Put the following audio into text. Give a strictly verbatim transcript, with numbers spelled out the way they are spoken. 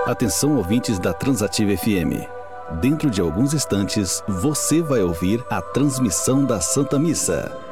Atenção, ouvintes da Transativa F M. Dentro de alguns instantes, você vai ouvir a transmissão da Santa Missa.